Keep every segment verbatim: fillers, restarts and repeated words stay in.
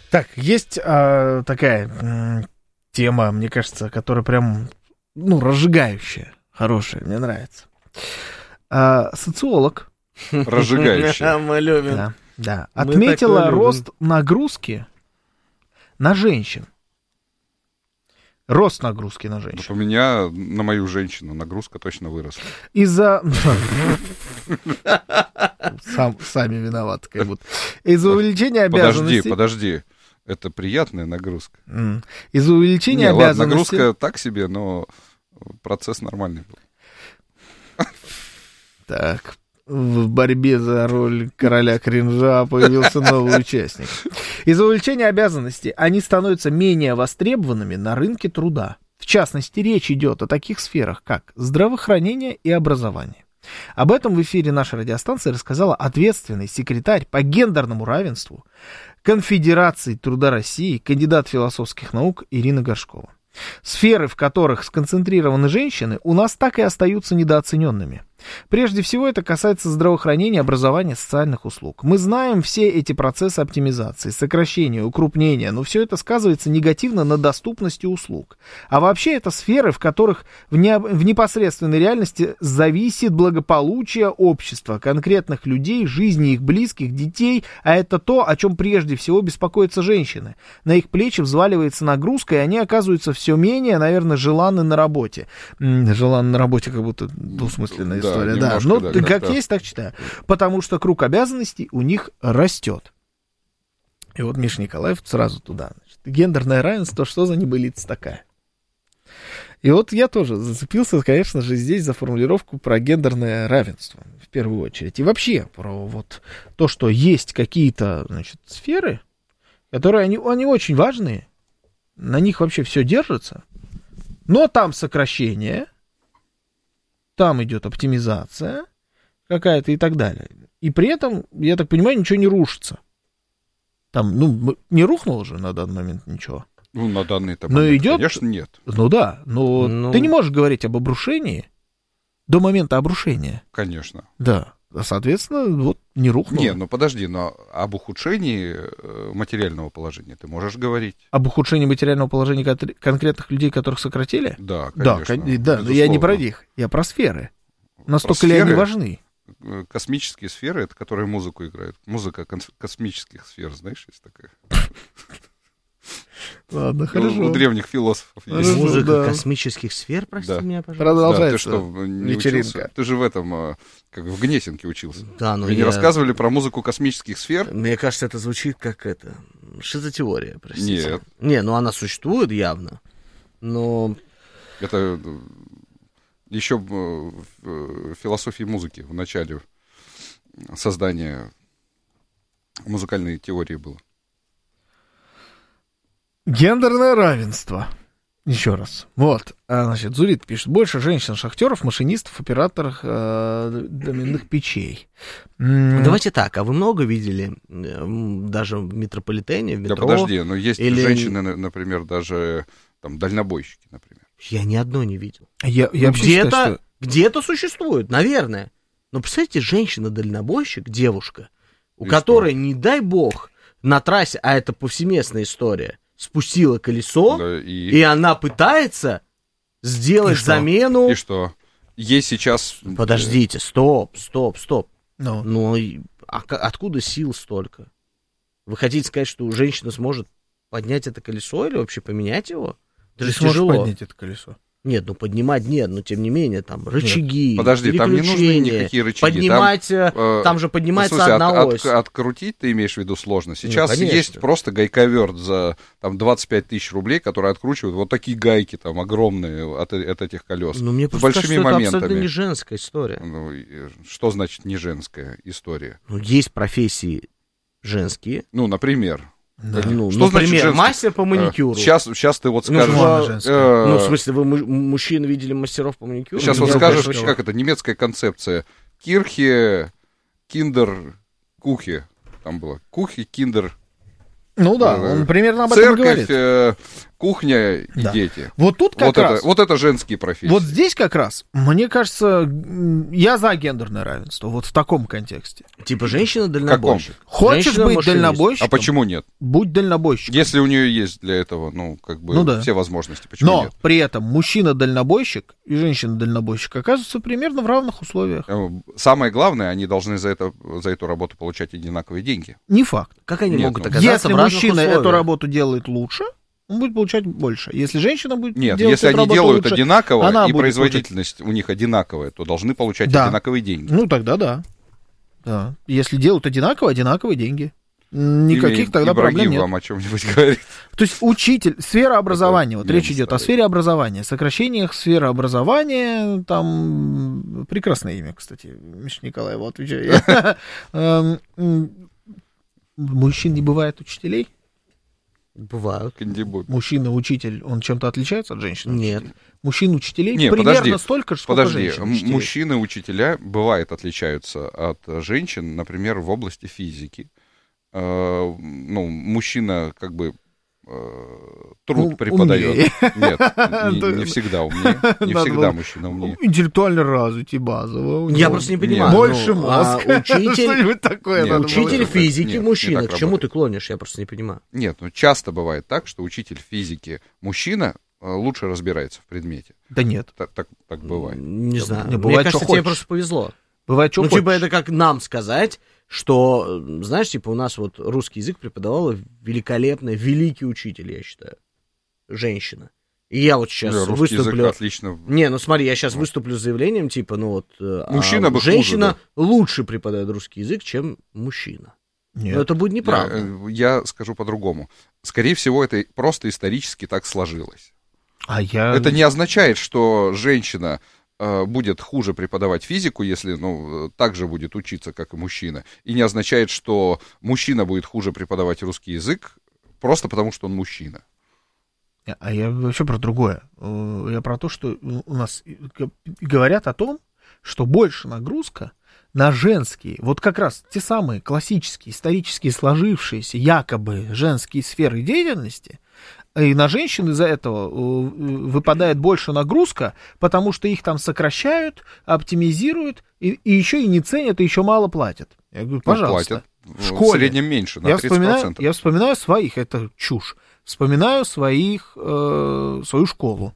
Так, есть а, такая м, тема, мне кажется, которая прям, ну, разжигающая, хорошая, мне нравится. А, социолог. Разжигающая. Мы любим. Да, да, отметила рост нагрузки на женщин. Рост нагрузки на женщин. Вот у меня на мою женщину нагрузка точно выросла. Из-за... Сам, сами виноваты, как будто. Из-за увеличения обязанностей... Подожди, подожди. Это приятная нагрузка. Mm. Из-за увеличения Не, обязанностей... ладно, нагрузка так себе, но процесс нормальный был. Так, в борьбе за роль короля кринжа появился новый участник. Из-за увеличения обязанностей они становятся менее востребованными на рынке труда. В частности, речь идет о таких сферах, как здравоохранение и образование. Об этом в эфире нашей радиостанции рассказала ответственный секретарь по гендерному равенству Конфедерации труда России, кандидат философских наук Ирина Горшкова. Сферы, в которых сконцентрированы женщины, у нас так и остаются недооцененными. Прежде всего, это касается здравоохранения, образования, социальных услуг. Мы знаем все эти процессы оптимизации, сокращения, укрупнения, но все это сказывается негативно на доступности услуг. А вообще, это сферы, в которых в, не, в непосредственной реальности зависит благополучие общества, конкретных людей, жизни их близких, детей, а это то, о чем прежде всего беспокоятся женщины. На их плечи взваливается нагрузка, и они оказываются все менее, наверное, желанны на работе. Желанны на работе, как будто двусмысленная история. Да, да. Ну, да, как да. есть, так читаю. Потому что круг обязанностей у них растет. И вот Миша Николаев сразу туда. Значит, гендерное равенство, что за небылица такая? И вот я тоже зацепился, конечно же, здесь за формулировку про гендерное равенство, в первую очередь. И вообще про вот то, что есть какие-то, значит, сферы, которые, они, они очень важные, на них вообще все держится, но там сокращение, там идет оптимизация какая-то и так далее. И при этом, я так понимаю, ничего не рушится. Там, ну, не рухнуло же на данный момент ничего. Ну, на данный этап, идет, конечно, нет. Ну да, но ну... ты не можешь говорить об обрушении до момента обрушения. Конечно. Да, соответственно, вот не рухнуло. Не, ну подожди, но об ухудшении материального положения ты можешь говорить. Об ухудшении материального положения конкретных людей, которых сократили? Да, конечно. Да, да, но я не про них, я про сферы. Настолько про ли сферы, они важны? Космические сферы, это которые музыку играют. Музыка космических сфер, знаешь, есть такая. Ладно, хорошо. У древних философов есть. Музыка космических сфер, прости меня, пожалуйста. Продолжается вечеринка. Ты же в этом, как в Гнесинке учился. Да, но Вы не рассказывали про музыку космических сфер? Мне кажется, это звучит как это... Шизотеория, простите. Нет. Не, ну она существует явно, но... Это еще в философии музыки в начале создания музыкальной теории было. Гендерное равенство. Еще раз. Вот, значит, Зурит пишет. Больше женщин-шахтеров, машинистов, операторов э, доменных печей. Давайте так, а вы много видели даже в метрополитене, в метро? Да подожди, но есть или... женщины, например, даже там дальнобойщики, например. Я ни одной не видел. Я, я ну, где-то, считаю, что... где-то существует, наверное. Но представьте, женщина-дальнобойщик, девушка, у и которой, что? Не дай бог, на трассе, а это повсеместная история, спустила колесо, да, и... и она пытается сделать и замену. И что? Ей сейчас... Подождите, стоп, стоп, стоп. No. Ну, а откуда сил столько? Вы хотите сказать, что женщина сможет поднять это колесо или вообще поменять его? Это Ты же сможешь тяжело. поднять это колесо. Нет, ну поднимать нет, но тем не менее, там рычаги, подожди, там не нужны никакие рычаги. Поднимать, там, э, там же поднимается ну, в смысле, одна от, ось. От, открутить ты имеешь в виду сложно. Сейчас ну, есть просто гайковерт за там, двадцать пять тысяч рублей, который откручивает вот такие гайки там огромные от, от этих колес. Ну, мне с просто большими кажется, моментами. Это абсолютно не женская история. Ну, что значит не женская история? Ну, есть профессии женские. Ну, например... Да. Ну, что например, значит мастер по маникюру. Сейчас, сейчас ты вот скажешь... Ну, э, ну, в смысле, вы мужчин видели мастеров по маникюру? Сейчас вот скажешь, как этого. Это немецкая концепция. Кирхе, киндер, кухе. Там было. Кухе, киндер... Ну да, э, он примерно об этом церковь, говорит. Э, кухня и Да. дети. Вот тут как Вот раз... это, вот это женские профессии. Вот здесь как раз, мне кажется, м, я за гендерное равенство, вот в таком контексте. Типа женщина-дальнобойщик. Хочешь быть Женщина-машинист. дальнобойщиком? А почему нет? Будь дальнобойщиком. Если у нее есть для этого, ну, как бы, Ну да. все возможности, почему Но нет? при этом мужчина-дальнобойщик и женщина-дальнобойщик оказываются примерно в равных условиях. Э, Самое главное, они должны за, это, за эту работу получать одинаковые деньги. Не факт. Как они Нет, могут ну, оказаться Если в разных мужчина условиях? эту работу делает лучше, он будет получать больше. Если женщина будет Нет, делать если эту они работу делают лучше, одинаково, она и будет производительность у них одинаковая, то должны получать Да. одинаковые деньги. ну тогда да. да. Если делают одинаково, одинаковые деньги. Никаких Или тогда Ибрагим проблем нет. вам о чем-нибудь говорит. То есть учитель, сфера образования, вот я речь не идет о ставлю. сфере образования, сокращениях сферы образования, там прекрасное имя, кстати, Миша Николаева, отвечаю. Эм, м, Мужчин не бывает учителей? Бывают. Кандибобби. Мужчина-учитель, он чем-то отличается от женщины? Нет. Мужчин-учителей Не, примерно подожди, столько же, сколько Подожди, женщин. м- учителей. мужчины-учителя, бывает, отличаются от женщин, например, в области физики. Э, Ну, мужчина как бы э, труд Ну, преподает. умнее. Нет, не, не всегда умнее. Не Надо всегда было- мужчина умнее. Интеллектуально развитый, базово. у Я него просто не понимаю. Больше ну, а мозг. учитель- Что-нибудь такое Нет, надо учитель было. Учитель это- физики нет, не мужчина. так К чему работает. ты клонишь? Я просто не понимаю. Нет, ну часто бывает так, что учитель физики мужчина э, лучше разбирается в предмете. Да нет. Так, так, так бывает. Не знаю. Не, Мне бывает, кажется, что тебе хочешь. просто повезло. Бывает, что Ну, типа, хочешь. это как нам сказать, что, э, знаешь, типа, у нас вот русский язык преподавала великолепная, великий учитель, я считаю. Женщина. И я вот сейчас Бля, русский выступлю... язык отлично. Не, ну смотри, я сейчас выступлю с заявлением, типа, ну вот... э, а Мужчина бы хуже, женщина лучше преподает русский язык, чем мужчина. Нет. Но это будет Я, неправда. э, я скажу по-другому. Скорее всего, это просто исторически так сложилось. А я... Это не означает, что женщина э, будет хуже преподавать физику, если, ну, э, так же будет учиться, как и мужчина. И не означает, что мужчина будет хуже преподавать русский язык, просто потому что он мужчина. А я вообще про другое. Э, Я про то, что у нас г- говорят о том, что больше нагрузка на женские, вот как раз те самые классические, исторически сложившиеся, якобы женские сферы деятельности, и на женщин из-за этого э, выпадает больше нагрузка, потому что их там сокращают, оптимизируют, и, и еще и не ценят, и еще мало платят. Я говорю, Ну, пожалуйста. платят в в школе. среднем меньше, на Я тридцать вспоминаю, процентов. я вспоминаю своих, это чушь. Вспоминаю своих, э, свою школу.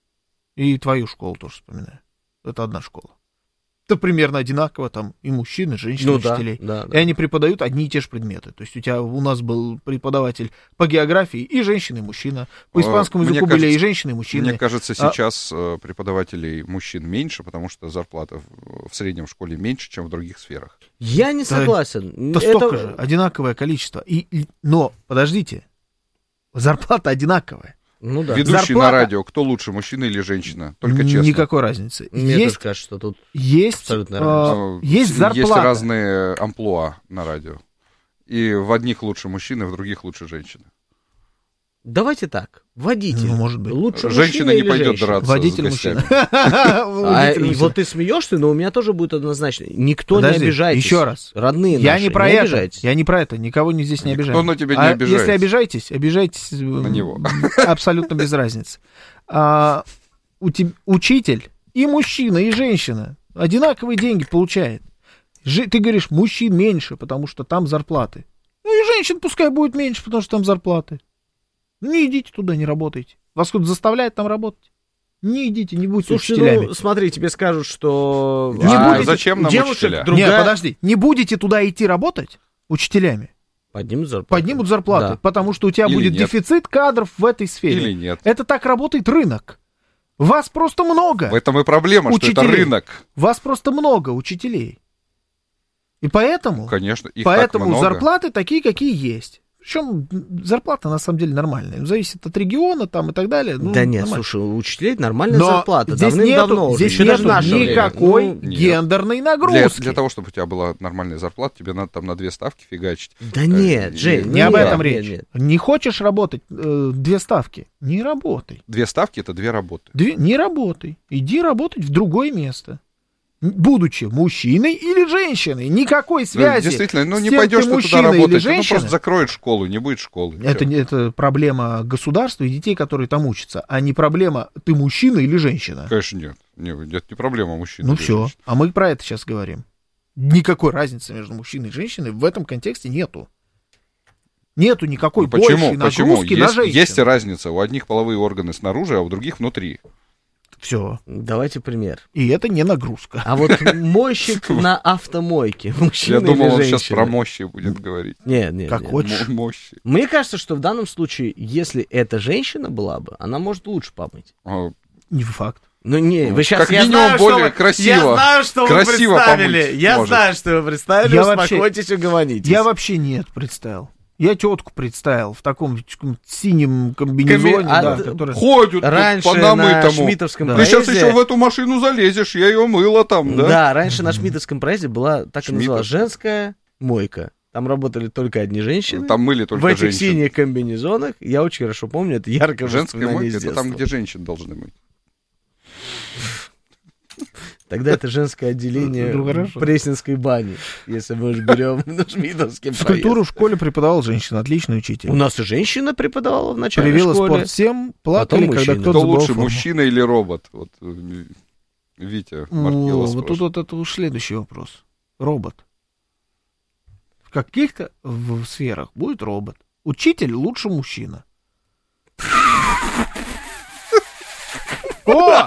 И твою школу тоже вспоминаю. Это одна школа. Это примерно одинаково там и мужчин, и женщин, Ну и да, учителей. да, И да. они преподают одни и те же предметы. То есть у тебя у нас был преподаватель по географии и женщина, и мужчина. По А, испанскому мне языку были кажется- и женщины, и мужчины. Мне кажется, А- сейчас э, преподавателей мужчин меньше, потому что зарплата в, в среднем в школе меньше, чем в других сферах. Я не Да, согласен. Да Это- столько же, одинаковое количество. И, и- но, подождите, зарплата одинаковая. Ну да. Ведущий Зарплата- на радио, кто лучше, мужчина или женщина? Только честно. Никакой разницы. Мне есть тоже кажется, что тут есть, абсолютно э, Э, есть Есть зарплата. разные амплуа на радио. И в одних лучше мужчины, в других лучше женщины. Давайте так. Водитель. Ну, может быть. Лучше Женщина мужчина не или пойдет женщина? драться Водитель с мужчина. гостями. А, Водитель и мужчина. вот ты смеешься, но у меня тоже будет однозначно. Никто Подожди, не обижайтесь. еще раз. Родные Я наши, не про не это. обижайтесь. Я не про это. Никого не здесь не Никто обижаю. на тебя не А обижается. если обижаетесь, обижайтесь э, На него. абсолютно без разницы. А, у теб- учитель и мужчина, и женщина одинаковые деньги получает. Жи- ты говоришь, мужчин меньше, потому что там зарплаты. Ну и женщин пускай будет меньше, потому что там зарплаты. Ну не идите туда, не работайте. Вас кто-то заставляет там работать? Не идите, не будьте Слушай, учителями. ну смотри, тебе скажут, что Не а, будете- зачем нам девушек учителя? другая... Не, подожди, не будете туда идти работать учителями. Поднимут зарплату. Поднимут зарплаты, Да. потому что у тебя Или будет нет. дефицит кадров в этой сфере. Или нет. Это так работает рынок. Вас просто много. В этом и проблема, что это Учителей. рынок. Вас просто много учителей. И поэтому, Конечно, их поэтому так много. зарплаты такие, какие есть. Причем зарплата на самом деле нормальная. Зависит от региона там и так далее. Ну, Да нет, нормально. слушай, у учителей нормальная Но зарплата. здесь Давным-давно нету, уже. здесь Еще нету даже в наше время. никакой Ну, нет. гендерной Для, нагрузки. для того, чтобы у тебя была нормальная зарплата, тебе надо там на две ставки фигачить. Да нет, Э, Жень, Не об нет, этом нет, речь. нет. Не хочешь работать э, две ставки? Не работай. Две ставки — это две работы. Две- не работай. Иди работать в другое место. будучи мужчиной или женщиной. Никакой связи. Действительно, ну с не тем, пойдешь ты ты туда мужчина или работать, ну женщина. просто закроют школу, не будет школы. Это, Всё. не- это проблема государства и детей, которые там учатся, а не проблема, ты мужчина или женщина. Конечно, нет. Нет, это не проблема мужчин. Ну или все, женщин. а мы про это сейчас говорим. Никакой разницы между мужчиной и женщиной в этом контексте нету. Нету никакой Ну, почему? большей Почему? нагрузки на Есть, женщин. есть разница. У одних половые органы снаружи, а у других внутри. Все. Давайте пример. И это не нагрузка. А вот мойщик на автомойке, мужчина Я думал, или он женщина? сейчас про мощи будет говорить. Нет, нет, Как нет. хочешь. М- Мощи. Мне кажется, что в данном случае, если это женщина была бы, она может лучше помыть. А, Не факт. Ну не, Ну, вы сейчас... как я минимум знаю, что более вы- красиво. Я знаю, что Красиво вы представили. помыть Я может. знаю, что вы представили. Я вообще- Успокойтесь, угомонитесь. Я вообще нет представил. Я тетку представил в таком ч- синем комбинезоне, Комби- а да, т- который... Ходят Раньше по на намытому. Шмидтовском Да. Ты сейчас проезде... еще в эту машину залезешь, я ее мыла там, да? Да, раньше на Шмидтовском проезде была, так и Шмидтов. называлась, женская мойка. Там работали только одни женщины. Там мыли только в этих женщин. синих комбинезонах. Я очень хорошо помню, это яркое Женская воспоминание мойка — из это там, детства. где женщин должны мыть. Тогда это женское отделение Ну, в хорошо. Пресненской бане, если мы уж берем на Шмидтовский проезд. Физкультуру в школе преподавал женщина, отличный учитель. У нас и женщина преподавала в начальной Привела школе. спорт всем, плакали, Потом когда мужчина. кто-то Кто забывал лучше, форму. мужчина или робот? Вот э, Витя Ну, Маркелов вот тут вот это уж следующий вопрос. Робот. В каких-то в сферах будет робот. Учитель лучше мужчина. О!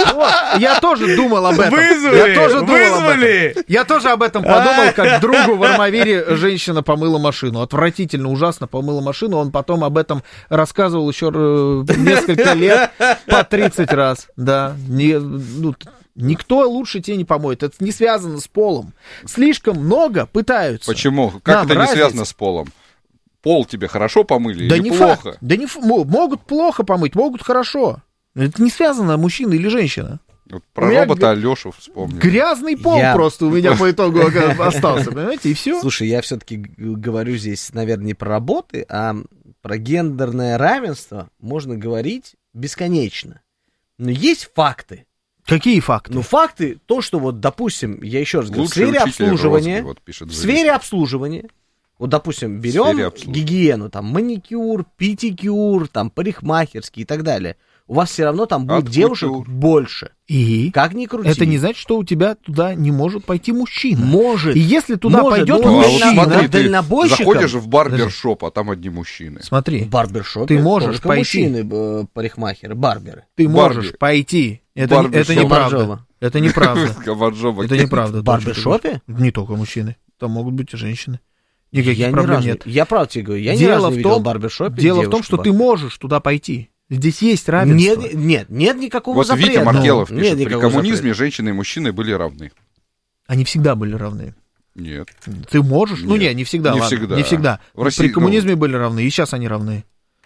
О! Я тоже думал об этом. Вызвали! Я тоже думал об Вызвали! этом. Я тоже об этом подумал, как другу в Армавире женщина помыла машину. Отвратительно, ужасно помыла машину. Он потом об этом рассказывал еще э, несколько лет, по тридцать раз. Да. Не, ну, никто лучше тебе не помоет. Это не связано с полом. Слишком много пытаются. Почему? Как Нам это не разница? связано с полом? Пол тебе хорошо помыли Да или не плохо? факт. Да не ф- мо- могут плохо помыть, могут хорошо. Это не связано, мужчина или женщина. Вот У про меня робота г- Алешу вспомнил. Грязный пол Я- просто у меня по итогу остался, понимаете, и все. Слушай, я все-таки говорю здесь, наверное, не про работы, а про гендерное равенство можно говорить бесконечно. Но есть факты. Какие факты? Ну, факты, то, что вот, допустим, я еще раз говорю, в Лучший сфере учитель обслуживания, розги, вот пишет в Зоя. сфере обслуживания, вот, допустим, сфере берем обслуживания. гигиену, там, маникюр, педикюр, там, парикмахерский и так далее. У вас все равно там будет От девушек кутюр. больше. И Как ни крути. это не значит, что у тебя туда не может пойти мужчина. Может. И если туда Может, пойдет но Ну, а вот мужчина, смотри, ты дальнобойщиком- заходишь в барбершоп, а там одни мужчины. смотри, В барбершопе Ты можешь только пойти. мужчины, э, парикмахеры, барберы. ты Барби. можешь пойти. Это, не- это Барбершоп. неправда. Маржова. Это неправда. Гаваджоба. Это неправда. В барбершопе? Не только мужчины. Там могут быть и женщины. Никаких Я ни проблем разу, нет. я правда тебе говорю, я ни Дело разу в не видел том- в барбершопе Дело в том, девушку что ты бар- можешь туда пойти. Здесь есть равенство. Нет, нет, нет никакого Вот запрета. Витя Маркелов Ну, пишет, нет при никакого коммунизме запрета. женщины и мужчины были равны. Они всегда были равны. Нет. Ты можешь? Ну, Нет, не, не всегда, не ладно, всегда. не всегда. В России, При коммунизме были равны, и сейчас они равны.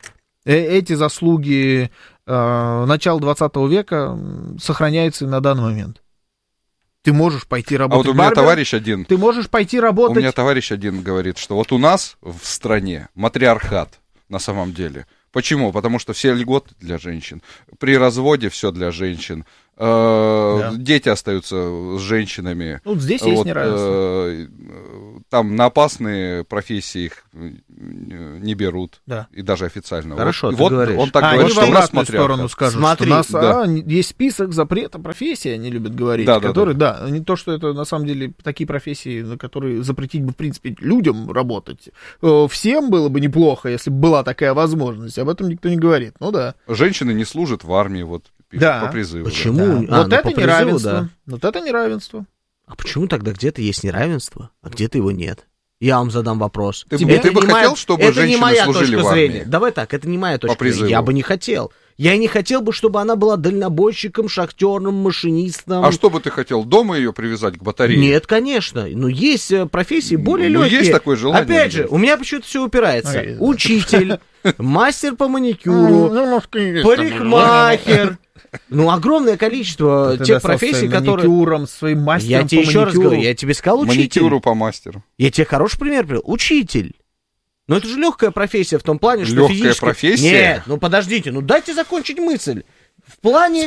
Э- Эти заслуги э, начала двадцатого века м, сохраняются и на данный момент. Ты можешь пойти А работать вот у меня барбером, товарищ один, ты можешь пойти у работать... меня товарищ один говорит, что вот у нас в стране матриархат на самом деле. Почему? Потому что все льготы для женщин. При разводе все для женщин. Э, Да. Дети остаются с женщинами. Ну, здесь есть Вот, неравенство. э, там на опасные профессии их э, не берут. Да. И даже официально. Хорошо, вот, ты вот говоришь. он так А, говорит, они в что у нас обратную сторону матриархат. скажут, Смотри, что у нас да. а, есть список запрета профессий, они любят говорить, Да, да, которые, да. не то, что это на самом деле такие профессии, на которые запретить бы, в принципе, людям работать. Э, Всем было бы неплохо, если бы была такая возможность, об этом никто не говорит, ну да. Женщины не служат в армии, вот пишут, Да. по призыву. да. Почему? Да. А, вот ну, это по призыву, неравенство, да. вот это неравенство. А почему тогда где-то есть неравенство, а где-то его нет? Я вам задам вопрос. Ты Тебе бы- ты это бы не хотел, моя- чтобы это женщины не моя служили точка в армии? зрения. Давай так, это не моя точка призыву. зрения. Я бы не хотел. Я не хотел бы, чтобы она была дальнобойщиком, шахтером, машинистом. А что бы ты хотел, дома ее привязать к батарее? Нет, конечно. Но есть э, профессии более Ну, легкие. есть такое желание, Опять же, наверное. у меня почему-то все упирается. Ой, да. Учитель, мастер по Ну, маникюру, парикмахер. Ну, огромное количество Ты тех достал профессий, своим которые... маникюром, своим мастером Я тебе по еще раз маникюру. говорю, я тебе сказал учитель. Маникюру по мастеру. Я тебе хороший пример привел. Учитель. Ну, это же легкая профессия в том плане, что Лёгкая физически... профессия? Нет, ну подождите, ну дайте закончить мысль. В плане... Смотри,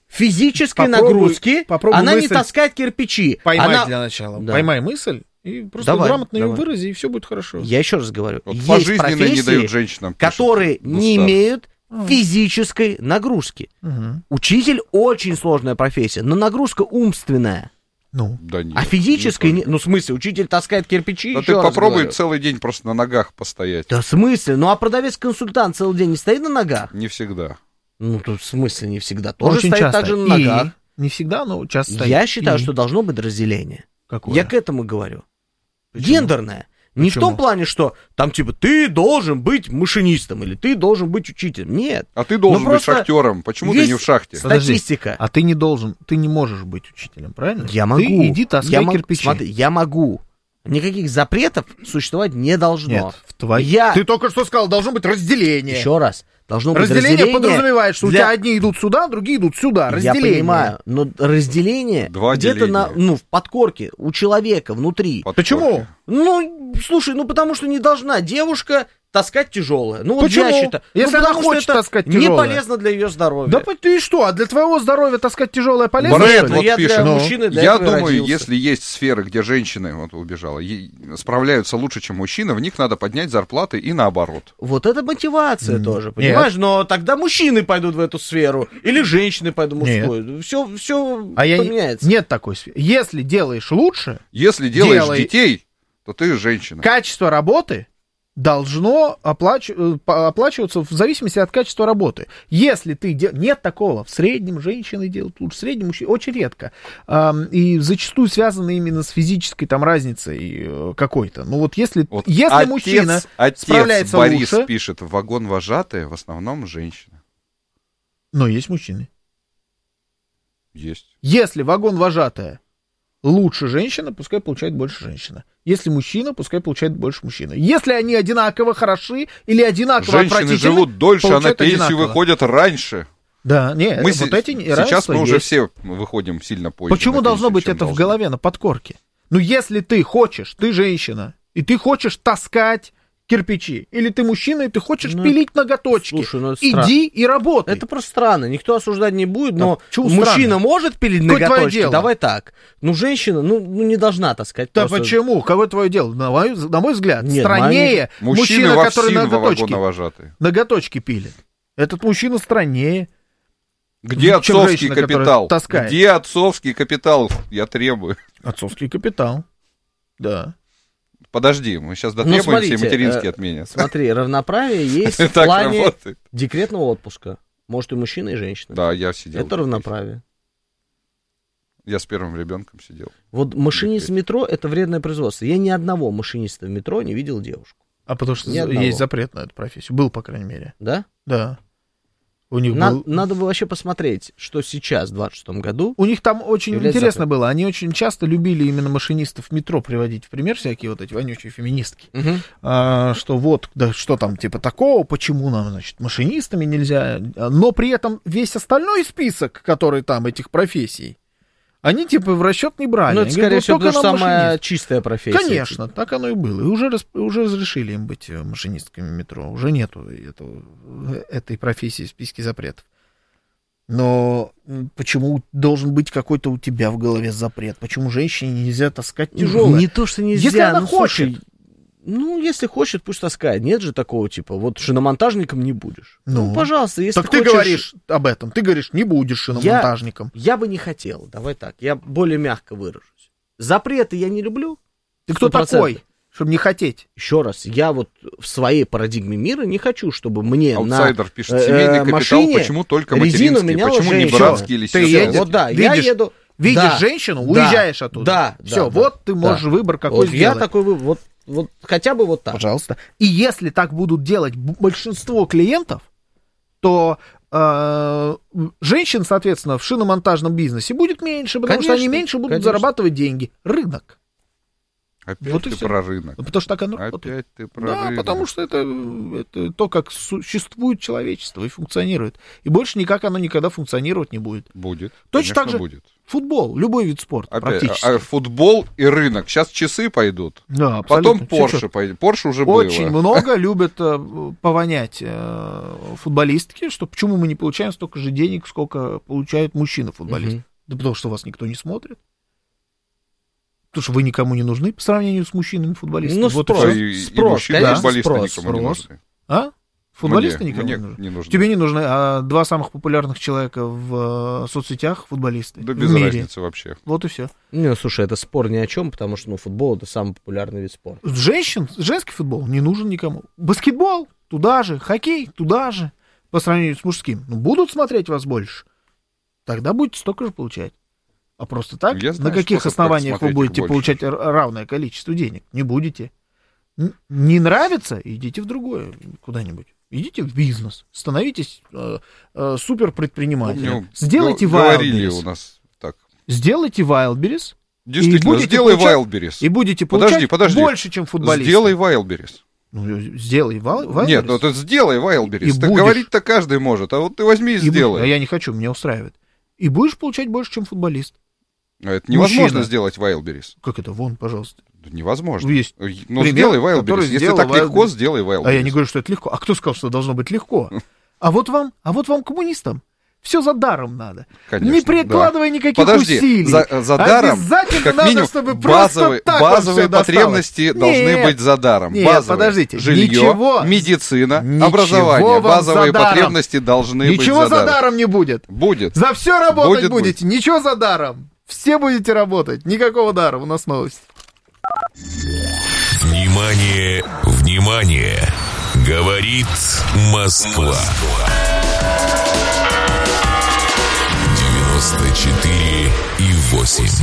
физической Попробуй- нагрузки попробуй она не мысль таскает кирпичи. Поймай Она... для начала. Да. Поймай мысль и просто Давай, грамотно ее давай. вырази, и все будет хорошо. Я еще раз говорю, Вот есть пожизненно не профессии, дают женщинам. пишут которые не Густав. имеют А. физической нагрузки. Мгм. Учитель очень сложная профессия, но нагрузка умственная. Ну, А Да нет, физической, не не... ну в смысле, учитель таскает кирпичи, Да еще ты раз попробуй говорю. целый день просто на ногах постоять. Да в смысле? Ну а продавец-консультант целый день не стоит на ногах? Не всегда. Ну тут в смысле не всегда. Тоже очень стоит часто. также на И ногах. не всегда, но часто стоит. Я считаю, И что должно быть разделение. какое? Я к этому говорю. Почему? Гендерное. Не Почему? в том плане, что там типа ты должен быть машинистом или ты должен быть учителем. Нет. А ты должен Ну, быть просто шахтером. Почему ты есть не в шахте? Подожди. Статистика. А ты не должен, ты не можешь быть учителем, правильно? Я могу. Ты иди таскай я могу. кирпичи. Смотри, я могу. Никаких запретов существовать не должно. Нет, в твоей... Я- Ты только что сказал, должно быть разделение. Еще раз. Должно быть Разделение, разделение подразумевает, что для- у тебя одни идут сюда, другие идут сюда. Я Разделение. понимаю, но разделение Два где-то на, деления. ну, в подкорке у человека внутри. Под Почему? корки. Ну, слушай, ну потому что не должна девушка таскать тяжелое. Ну, вот Почему? я считаю. Если ну, она потому что хочет это таскать не тяжелое. полезно для ее здоровья. Да ты что, а для твоего здоровья таскать тяжелое полезно? Брэд что ли? но вот я пишет, для ну, мужчины для Я этого и думаю, родился. если есть сферы, где женщины, вот убежала, е- справляются лучше, чем мужчины, в них надо поднять зарплаты и наоборот. Вот это мотивация М, тоже, нет. понимаешь? Но тогда мужчины пойдут в эту сферу, или женщины пойдут в Нет. мужскую. Все, все А я не- поменяется. нет такой сферы. Если делаешь лучше, Если делаешь Делай. детей, то ты женщина. качество работы должно оплач- э, по- оплачиваться в зависимости от качества работы. Если ты... де- Нет такого. В среднем женщины делают лучше, в среднем мужчины. Очень редко. Ам, и зачастую связано именно с физической там разницей э, какой-то. Ну вот если, Вот если отец, мужчина отец справляется Борис лучше... пишет, вагон вожатые в основном женщины. Но есть мужчины. Есть. Если вагон вожатая лучше женщина, пускай получает больше женщина. Если мужчина, пускай получает больше мужчина. Если они одинаково хороши или одинаково Женщины отвратительны, живут дольше, а на получают пенсию одинаково. выходят раньше. Да, нет, Мы вот се- эти сейчас неравенства мы уже есть. все выходим сильно позже. Почему на должно пенсию, быть чем это в должны. голове, на подкорке? Ну, если ты хочешь, ты женщина, и ты хочешь таскать кирпичи, или ты мужчина, и ты хочешь Ну, пилить ноготочки, слушай, ну это стра- иди и работай. Это просто странно, никто осуждать не будет, Да но почему мужчина странно? может пилить Какое твое ноготочки, дело? давай так. Ну, женщина, ну, ну, не должна таскать. Да просто. почему? Какое твое дело? На мой, на мой взгляд, Нет, страннее Мужчины мужчина, во который ВСИН во ноготочки, вагоновожатые. ноготочки пилит. Этот мужчина страннее. Где Чем отцовский женщина, которая капитал? таскает. Где отцовский капитал? Я требую. Отцовский капитал. Да. Подожди, мы сейчас Ну, дотребуемся, и смотрите, материнский э, отменят. Смотри, равноправие есть в Так плане работает. декретного отпуска. Может и мужчина, и женщина. Да, я сидел. Это равноправие. Я с первым ребенком сидел. Вот машинист в метро — это вредное производство. Я ни одного машиниста в метро не видел девушку. А потому что Ни одного. есть запрет на эту профессию. Был, по крайней мере. Да? Да. У них На- был... Надо бы вообще посмотреть, что сейчас, в двадцать шестом году. У них там очень является интересно запрет. было. Они очень часто любили именно машинистов метро приводить в пример, всякие вот эти вонючие феминистки. Мгм. А, что вот, да что там типа такого, почему нам, значит, машинистами нельзя. Но при этом весь остальной список, который там, этих профессий, они типа в расчет не брали. Ну, это, Они скорее говорят, всего, вот только потому что нам самая машинист. чистая профессия. Конечно, так оно и было. И уже, рас- уже разрешили им быть э, машинистками метро. Уже нету этого, этой профессии в списке запретов. Но м, почему должен быть какой-то у тебя в голове запрет? Почему женщине нельзя таскать тяжелое? Не то, что нельзя. Если она ну, хочет. слушай, ну, если хочет, пусть таскает. Нет же такого, типа, вот шиномонтажником не будешь. Ну, Ну, пожалуйста, если Так ты хочешь... говоришь об этом. Ты говоришь, не будешь шиномонтажником. Я бы не хотел, давай так, я более мягко выражусь. Запреты я не люблю. Ты кто сто процентов. такой, чтобы не хотеть? Еще раз, я вот в своей парадигме мира не хочу, чтобы мне Аутсайдер на пишет, э, семейный капитал, машине почему только резину материнский? меняла Почему не женщина. братский или Ты сестринский? едешь, Вот да, я видишь- еду... Видишь Да. женщину, Да. уезжаешь оттуда. Да, Все, да, вот да, ты да. можешь выбор какой Вот я сделать. такой вывод, вот, вот хотя бы вот так. Пожалуйста. И если так будут делать б- большинство клиентов, то э, женщин, соответственно, в шиномонтажном бизнесе будет меньше, потому что они Конечно, меньше будут конечно. зарабатывать деньги. Рынок. Опять Вот и ты всё. про рынок. Ну, потому что так оно работает. Опять ты про Да, рынок. потому что это, это то, как существует человечество и функционирует. И больше никак оно никогда функционировать не будет. Будет. Точно Конечно, так же будет. футбол, любой вид спорта Опять, практически. а, футбол и рынок. Сейчас часы пойдут. Да, Потом абсолютно. Порше Чё-чё. пойдет. Порше уже Очень было. много любят э, повонять э, футболистки, что почему мы не получаем столько же денег, сколько получают мужчины-футболисты. Мгм. Да потому что вас никто не смотрит. Потому что вы никому не нужны по сравнению с мужчинами-футболистами. Ну, Вот и спрос. всё. И, и Спрос, мужчины, конечно, футболисты спрос, никому не спрос. нужны. А? Футболисты Мне- никому мне не нужны? не нужны. Тебе не нужны, а два самых популярных человека в э, соцсетях футболисты Да в без мире. разницы вообще. Вот и все. Не, слушай, это спор ни о чем, потому что ну, футбол это самый популярный вид спорта. Женщин, женский футбол не нужен никому. Баскетбол туда же, хоккей туда же, по сравнению с мужским. Ну, будут смотреть вас больше, тогда будете столько же получать. А просто так, Я знаю на каких способ, как основаниях вы смотреть их будете больше. получать р- равное количество денег? Не будете. Н- Не нравится? Идите в другое куда-нибудь. Идите в бизнес. Становитесь э, э, суперпредпринимателем. Помню, Сделайте г- говорили Wildberries. у нас так. Сделайте Wildberries. Действительно, будете сделай получать- Wildberries. И будете Подожди, получать подожди. больше, чем футболисты. Сделай Wildberries. Ну, сделай Wild- Wildberries. Нет, ну ты сделай Wildberries. И Так будешь. говорить-то каждый может, а вот ты возьми и И будешь- сделай. А я не хочу, меня устраивает. И будешь получать больше, чем футболист. А это невозможно Мужчина. сделать Wildberries. Как это? Вон, пожалуйста. Да невозможно. Есть Ну, пример, сделай Wildberries. который Если сделал так легко, Wildberries. сделай Wildberries. А я не говорю, что это легко. А кто сказал, что должно быть легко? А вот вам, а вот вам, коммунистам, все за даром надо. Конечно, не прикладывая да. никаких Подожди, усилий. за, за даром, Обязательно как надо, минимум, чтобы базовые, просто так вам базовые всё досталось. потребности должны Нет, быть за даром. нет, Базовые. подождите, Жилье, ничего- медицина, ничего образование. вам Базовые за даром. потребности должны быть Ничего за за даром. даром не будет. Будет. За все работать Будет, будете, ничего за даром. Все будете работать, никакого дара. У нас новость. Внимание, внимание! Говорит Москва. девяносто четыре и восемь.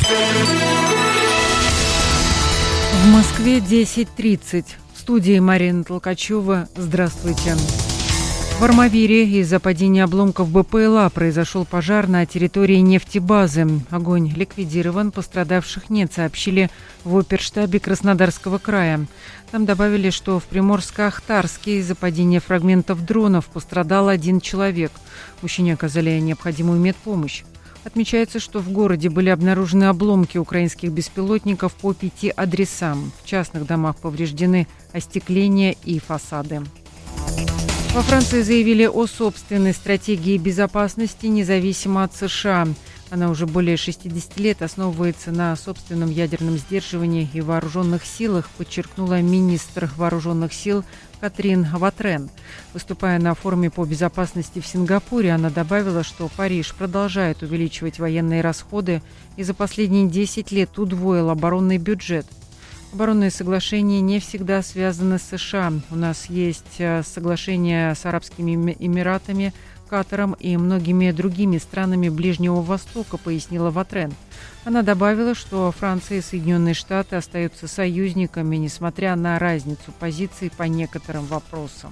В Москве десять тридцать. В студии Марина Толкачева. Здравствуйте. В Армавире из-за падения обломков БПЛА произошел пожар на территории нефтебазы. Огонь ликвидирован, пострадавших нет, сообщили в оперштабе Краснодарского края. Там добавили, что в Приморско-Ахтарске из-за падения фрагментов дронов пострадал один человек. Мужчине оказали необходимую медпомощь. Отмечается, что в городе были обнаружены обломки украинских беспилотников по пяти адресам. В частных домах повреждены остекления и фасады. Во Франции заявили о собственной стратегии безопасности, независимо от США. Она уже более шестьдесят лет основывается на собственном ядерном сдерживании и вооруженных силах, подчеркнула министр вооруженных сил Катрин Ватрен. Выступая на форуме по безопасности в Сингапуре, она добавила, что Париж продолжает увеличивать военные расходы и за последние десять лет удвоил оборонный бюджет. Оборонные соглашения не всегда связаны с США. У нас есть соглашения с Арабскими Эмиратами, Катаром и многими другими странами Ближнего Востока, пояснила Ватрен. Она добавила, что Франция и Соединенные Штаты остаются союзниками, несмотря на разницу позиций по некоторым вопросам.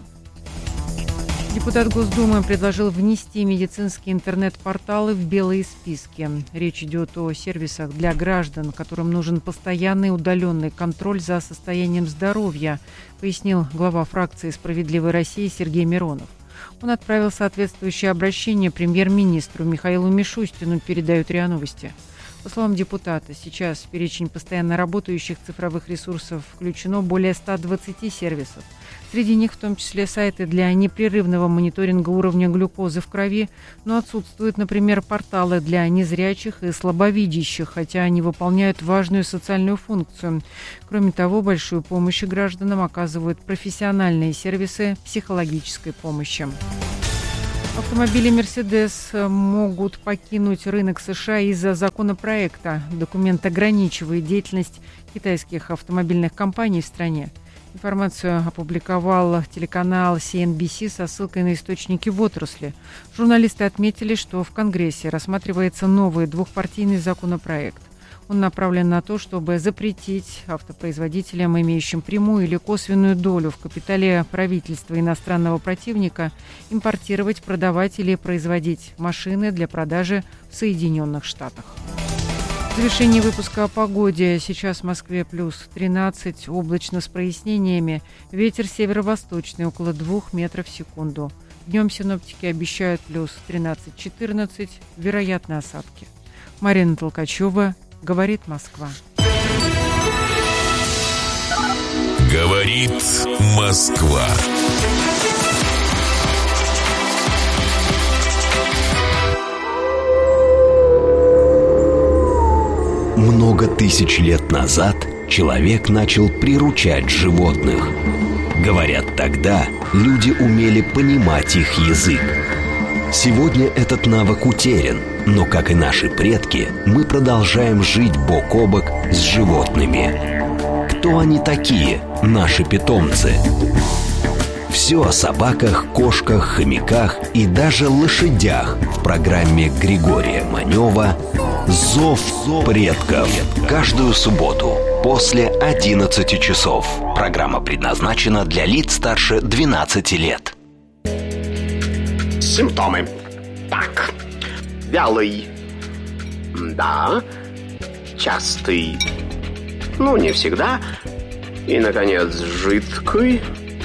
Депутат Госдумы предложил внести медицинские интернет-порталы в белые списки. Речь идет о сервисах для граждан, которым нужен постоянный удаленный контроль за состоянием здоровья, пояснил глава фракции «Справедливой России» Сергей Миронов. Он отправил соответствующее обращение премьер-министру Михаилу Мишустину, передают РИА Новости. По словам депутата, сейчас в перечень постоянно работающих цифровых ресурсов включено более ста двадцати сервисов. Среди них в том числе сайты для непрерывного мониторинга уровня глюкозы в крови, но отсутствуют, например, порталы для незрячих и слабовидящих, хотя они выполняют важную социальную функцию. Кроме того, большую помощь гражданам оказывают профессиональные сервисы психологической помощи. Автомобили «Мерседес» могут покинуть рынок США из-за законопроекта. Документ ограничивает деятельность китайских автомобильных компаний в стране. Информацию опубликовал телеканал си эн би си со ссылкой на источники в отрасли. Журналисты отметили, что в Конгрессе рассматривается новый двухпартийный законопроект. Он направлен на то, чтобы запретить автопроизводителям, имеющим прямую или косвенную долю в капитале правительства иностранного противника, импортировать, продавать или производить машины для продажи в Соединенных Штатах. В завершении выпуска о погоде. Сейчас в Москве плюс тринадцать, облачно с прояснениями. Ветер северо-восточный, около двух метров в секунду. Днем синоптики обещают плюс тринадцать-четырнадцать, вероятны осадки. Марина Толкачева, говорит Москва. Говорит Москва. Много тысяч лет назад человек начал приручать животных. Говорят, тогда люди умели понимать их язык. Сегодня этот навык утерян, но, как и наши предки, мы продолжаем жить бок о бок с животными. Кто они такие, наши питомцы? Все о собаках, кошках, хомяках и даже лошадях в программе Григория Манева «Зов предков». Каждую субботу после одиннадцати часов. Программа предназначена для лиц старше двенадцати лет. Симптомы. Так. Вялый. Да. Частый. Ну, не всегда. И, наконец, жидкий.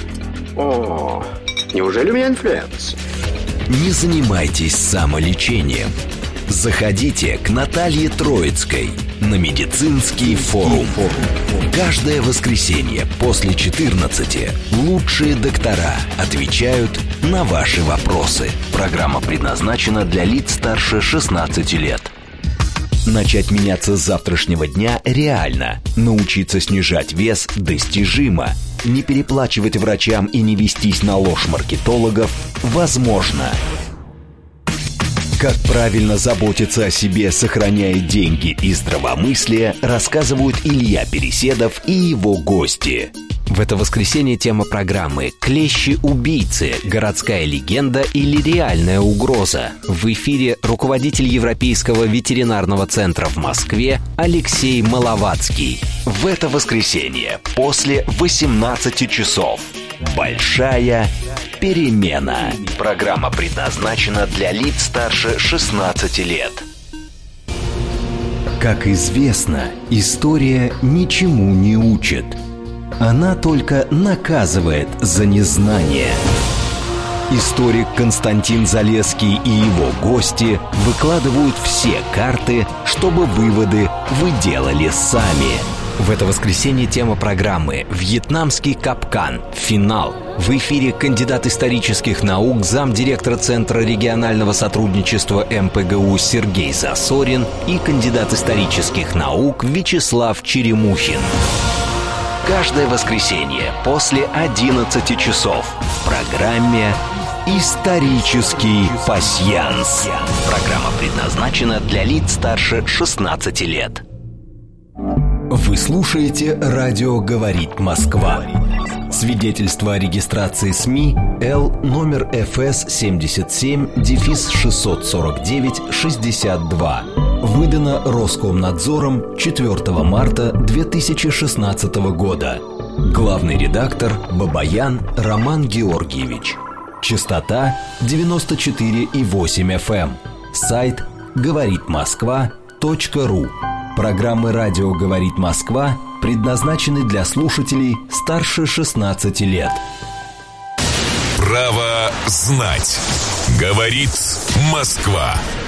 О, неужели у меня инфлюенция? Не занимайтесь самолечением. Заходите к Наталье Троицкой на медицинский форум. Каждое воскресенье после четырнадцати лучшие доктора отвечают на ваши вопросы. Программа предназначена для лиц старше шестнадцати лет. Начать меняться с завтрашнего дня реально. Научиться снижать вес достижимо. Не переплачивать врачам и не вестись на ложь маркетологов возможно. Как правильно заботиться о себе, сохраняя деньги и здравомыслие, рассказывают Илья Переседов и его гости. В это воскресенье тема программы «Клещи-убийцы. Городская легенда или реальная угроза». В эфире руководитель Европейского ветеринарного центра в Москве Алексей Маловацкий. В это воскресенье после восемнадцати часов. Большая перемена. Программа предназначена для лиц старше шестнадцати лет. Как известно, история ничему не учит. Она только наказывает за незнание. Историк Константин Залесский и его гости выкладывают все карты, чтобы выводы вы делали сами. В это воскресенье тема программы «Вьетнамский капкан. Финал». В эфире кандидат исторических наук, замдиректора Центра регионального сотрудничества эм пэ гэ у Сергей Засорин и кандидат исторических наук Вячеслав Черемухин. Каждое воскресенье после одиннадцати часов в программе «Исторический пасьянс». Программа предназначена для лиц старше шестнадцати лет. Вы слушаете «Радио говорит Москва». Свидетельство о регистрации СМИ Л номер эф эс семьдесят семь шестьсот сорок девять шестьдесят два. Выдано Роскомнадзором четвёртого марта две тысячи шестнадцатого года. Главный редактор Бабаян Роман Георгиевич. Частота девяносто четыре и восемь эф эм. Сайт говорит москва точка ру. Программы «Радио говорит Москва» предназначены для слушателей старше шестнадцати лет. Право знать. Говорит Москва.